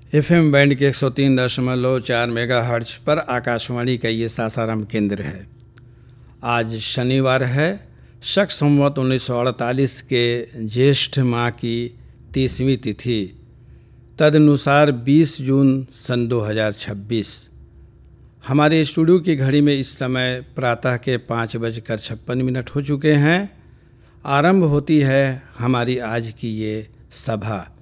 FM band के 103.4 megahertz पर आकाशवाणी का ये सासाराम केंद्र है। आज शनिवार है, शक संवत 1948 के ज्येष्ठ माह की 30वीं तिथि, तदनुसार 20 जून सन 2026। हमारे स्टूडियो की घड़ी में इस समय प्रातः के 5:56 हो चुके हैं। आरंभ होती है हमारी आज की ये सभा।